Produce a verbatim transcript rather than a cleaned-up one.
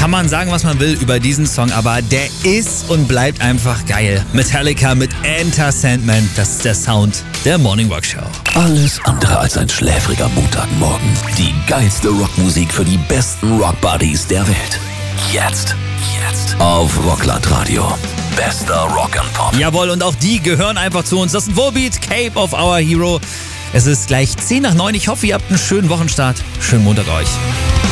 kann man sagen, was man will über diesen Song, aber der ist und bleibt einfach geil. Metallica mit Enter Sandman, das ist der Sound der Morning Rock Show. Alles andere als ein schläfriger Montagmorgen. Die geilste Rockmusik für die besten Rockbuddies der Welt. Jetzt, jetzt auf Rockland Radio. Bester Rock and Pop. Jawohl, und auch die gehören einfach zu uns. Das ist Volbeat, Cape of Our Hero. Es ist gleich zehn nach neun. Ich hoffe, ihr habt einen schönen Wochenstart. Schönen Montag euch.